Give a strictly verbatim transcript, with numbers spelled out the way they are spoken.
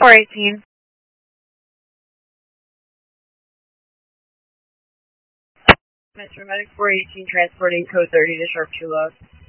four eighteen. Metro Medic four eighteen transporting code thirty to Sharp two Lost.